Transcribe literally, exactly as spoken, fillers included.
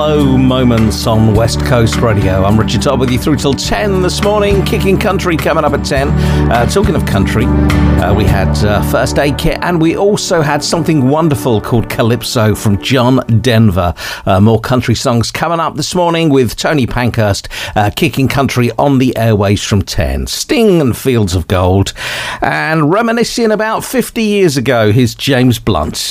slow moments on West Coast Radio. I'm Richard Todd with you through till ten this morning. Kicking Country coming up at ten. Uh, talking of country, uh, we had uh, First Aid Kit, and we also had something wonderful called Calypso from John Denver. Uh, more country songs coming up this morning with Tony Pankhurst, uh, Kicking Country on the airways from ten. Sting and Fields of Gold. And reminiscing about fifty years ago, here's James Blunt.